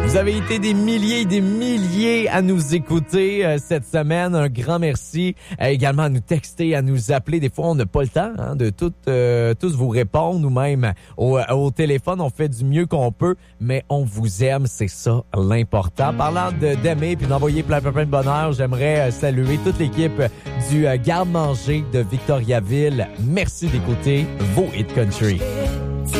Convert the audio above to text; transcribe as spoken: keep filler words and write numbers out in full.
Vous avez été des milliers et des milliers à nous écouter euh, cette semaine. Un grand merci. Euh, également à nous texter, à nous appeler. Des fois, on n'a pas le temps hein, de tout, euh, tous vous répondre. Ou même au, au téléphone, on fait du mieux qu'on peut. Mais on vous aime, c'est ça l'important. Parlant de d'aimer puis d'envoyer plein, plein, plein de bonheur, j'aimerais euh, saluer toute l'équipe du euh, garde-manger de Victoriaville. Merci d'écouter vos Hit Country.